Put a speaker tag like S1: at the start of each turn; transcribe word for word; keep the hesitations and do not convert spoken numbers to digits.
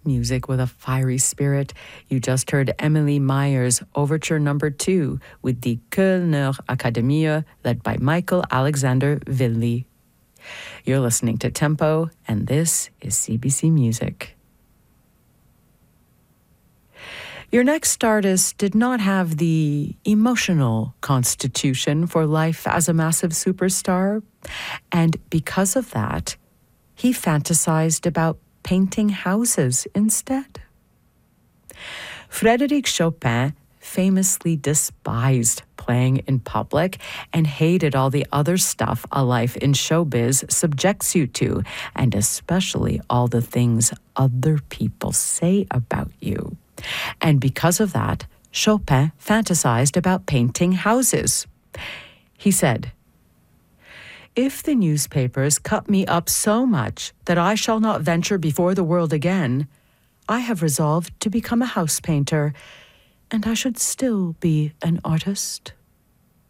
S1: music with a fiery spirit. You just heard Emily Meyer's Overture Number Two with the Kölner Akademie, led by Michael Alexander Willi. You're listening to Tempo, and this is C B C Music. Your next artist did not have the emotional constitution for life as a massive superstar, and because of that, he fantasized about painting houses instead. Frédéric Chopin famously despised playing in public and hated all the other stuff a life in showbiz subjects you to, and especially all the things other people say about you. And because of that, Chopin fantasized about painting houses. He said, "If the newspapers cut me up so much that I shall not venture before the world again, I have resolved to become a house painter, and I should still be an artist."